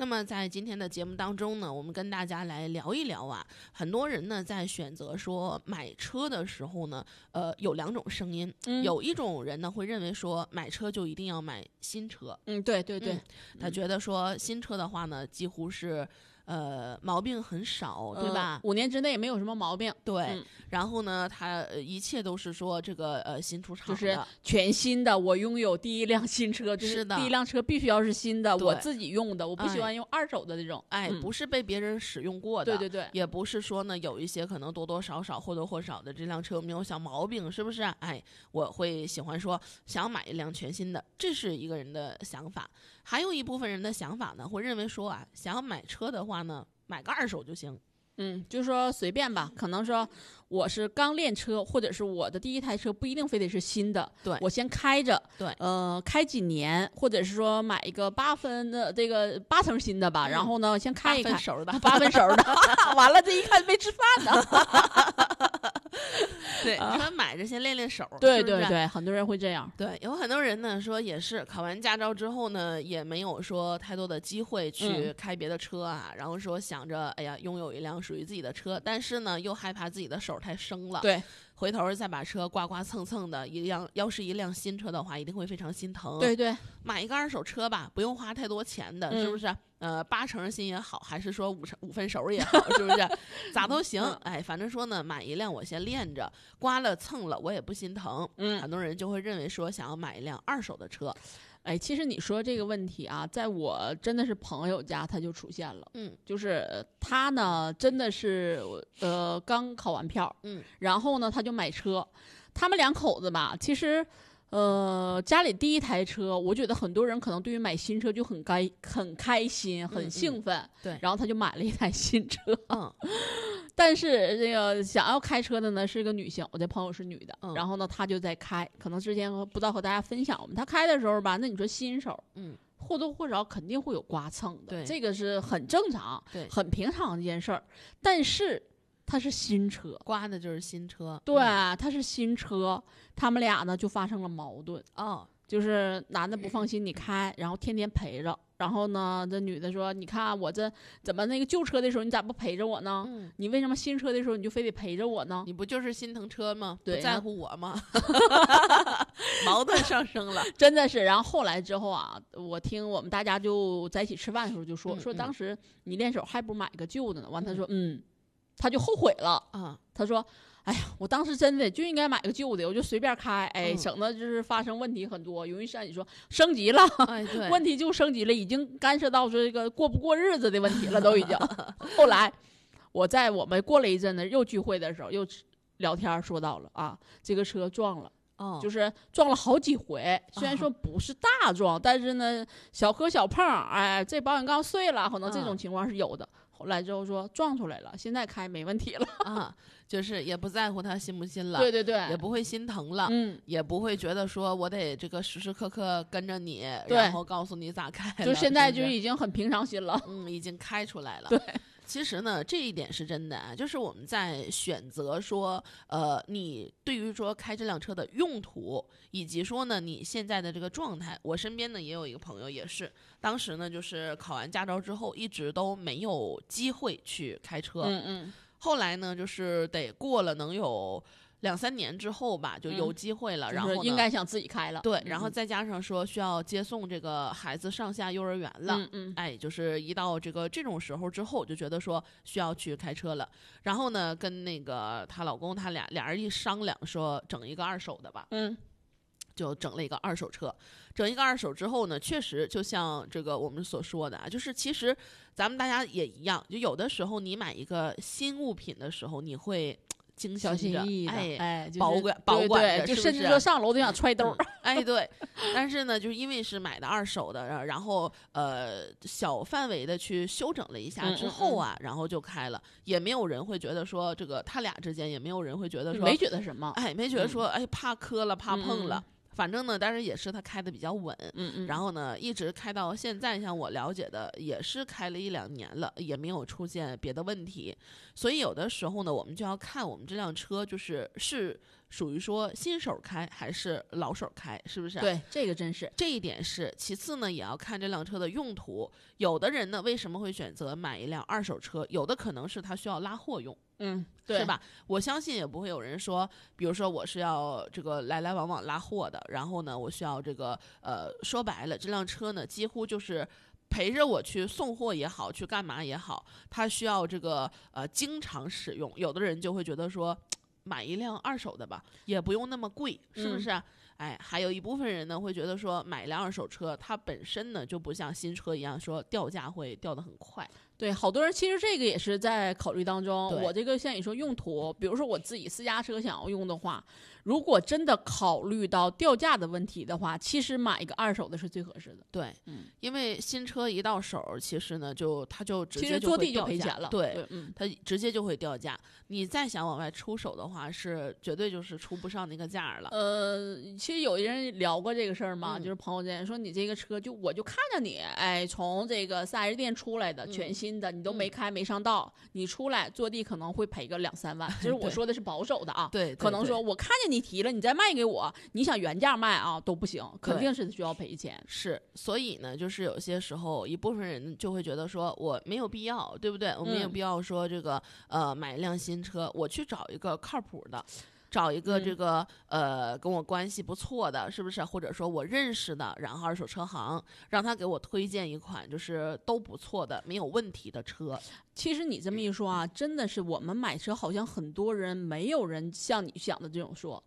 么在今天的节目当中呢，我们跟大家来聊一聊啊，很多人呢在选择说买车的时候呢，有2种声音，有一种人呢会认为说买车就一定要买新车， 对对对， 他觉得说新车的话呢，几乎是毛病很少，对吧 ？5年之内也没有什么毛病。 对，然后呢，他一切都是说这个新出厂的， 就是全新的。我拥有第一辆新车，就是第一辆车必须要是新的，我自己用的，我不喜欢用2手的这种。 不是被别人使用过的， 对对对， 也不是说呢有一些可能多多少少或多或少的这辆车有没有小毛病，是不是？我会喜欢说想要买一辆全新的，这是一个人的想法。还有一部分人的想法呢，会认为说啊，想要买车的话呢，买个2手就行。 就说随便吧，可能说我是刚练车，或者是我的第一台车不一定非得是新的， 对， 我先开着， 对， 开几年，或者是说买一个8分的这个8成新的吧，然后呢先开一开 8分熟的 ，8分熟的，完了这一看没吃饭呢。 对，你说买着先练练手， 对对对，很多人会这样。 对，有很多人呢说也是考完驾照之后呢，也没有说太多的机会去开别的车啊，然后说想着哎呀拥有一辆属于自己的车，但是呢又害怕自己的手太生了， 对， 回头再把车刮刮蹭蹭的要是一辆新车的话，一定会非常心疼。 对对， 买一个2手车吧，不用花太多钱的，是不是？8成新也好，还是说5分熟也好，是不是？咋都行。反正说呢，买一辆我先练着，刮了蹭了我也不心疼。很多人就会认为说想要买一辆2手的车。 其实你说这个问题啊，在我真的是朋友家他就出现了。就是他呢真的是刚考完票，然后呢他就买车。他们2口子吧，其实家里第一台车，我觉得很多人可能对于买新车就很开心很兴奋， 对， 然后他就买了一台新车。但是这个想要开车的呢是一个女性，我的朋友是女的，然后呢她就在开，可能之前不知道和大家分享过，她开的时候吧，那你说新手，或多或少肯定会有刮蹭的， 对， 这个是很正常， 对， 很平常的一件事儿。但是它是新车， 刮的就是新车， 对，它是新车，他们俩呢就发生了矛盾。就是男的不放心你开，然后天天陪着，然后呢这女的说你看我这怎么那个旧车的时候你咋不陪着我呢？你为什么新车的时候你就非得陪着我呢？ 你不就是心疼车吗？ 对， 不在乎我吗？矛盾上升了， 真的是。然后后来之后啊，我听我们大家就在一起吃饭的时候就说当时你练手还不买个旧的呢。完他说他就后悔了啊，他说哎呀，我当时真的就应该买个旧的，我就随便开，省得就是发生问题很多，容易像你说升级了， 对， 问题就升级了，已经干涉到这个过不过日子的问题了，都已经。后来我们过了一阵子又聚会的时候，又聊天说到了啊，这个车撞了。就是撞了好几回，虽然说不是大撞，但是呢小磕小碰，这保险杠碎了，可能这种情况是有的。后来之后说撞出来了，现在开没问题了就是也不在乎他新不新了， 对对对， 也不会心疼了，也不会觉得说我得这个时时刻刻跟着你，然后告诉你咋开了， 就现在就已经很平常心了， 已经开出来了。 对， 其实呢，这一点是真的啊，就是我们在选择说，你对于说开这辆车的用途，以及说呢你现在的这个状态，我身边呢也有一个朋友也是，当时呢就是考完驾照之后，一直都没有机会去开车，后来呢就是得过了能有2-3年之后吧，就有机会了，然后应该想自己开了， 对，然后再加上说需要接送这个孩子上下幼儿园了，就是一到这种时候之后，就觉得说需要去开车了，然后呢跟那个她老公俩人一商量说整一个2手的吧，就整了一个2手车。整一个2手之后呢，确实就像这个我们所说的啊，就是其实咱们大家也一样，就有的时候你买一个新物品的时候，你会小心翼翼的， 就是保管着， 就甚至说上楼就想揣兜对。但是呢，就是因为是买的2手的，然后小范围的去修整了一下之后啊，然后就开了，也没有人会觉得说这个他俩之间也没有人会觉得说没觉得什么， 没觉得说怕磕了怕碰了。反正呢，但是也是他开的比较稳，然后呢，一直开到现在，像我了解的，也是开了1-2年了，也没有出现别的问题。所以有的时候呢，我们就要看我们这辆车，就是属于说新手开还是老手开，是不是？ 对，这个真是， 这一点是。其次呢，也要看这辆车的用途。有的人呢，为什么会选择买一辆二手车？有的可能是他需要拉货用。 对， 是吧？我相信也不会有人说，比如说我是要这个来来往往拉货的，然后呢，我需要这个说白了，这辆车呢几乎就是陪着我去送货也好，去干嘛也好，它需要这个经常使用。有的人就会觉得说，买一辆二手的吧，也不用那么贵，是不是？哎，还有一部分人呢会觉得说，买一辆二手车，它本身呢就不像新车一样说掉价会掉得很快。 对，好多人其实这个也是在考虑当中。我这个像你说用途，比如说我自己私家车想要用的话，如果真的考虑到掉价的问题的话，其实买一个二手的是最合适的。 对，因为新车一到手，其实呢它就直接其实坐地就赔钱了。 对，它直接就会掉价。你再想往外出手的话，是绝对就是出不上那个价了。 其实有人聊过这个事儿嘛，就是朋友之间说你这个车我就看着你，哎，从这个4S店出来的全新的，你都没开没上道，你出来坐地可能会赔个2-3万。就是我说的是保守的啊， 对， 可能说我看见你提了，你再卖给我，你想原价卖啊都不行，肯定是需要赔钱。 是，所以呢，就是有些时候一部分人就会觉得说我没有必要，对不对？我没有必要说这个买一辆新车，我去找一个靠谱的。找一个这个跟我关系不错的，是不是？或者说我认识的，然后二手车行让他给我推荐一款就是都不错的、没有问题的车。 其实你这么一说啊，真的是我们买车好像很多人没有人像你想的这种说，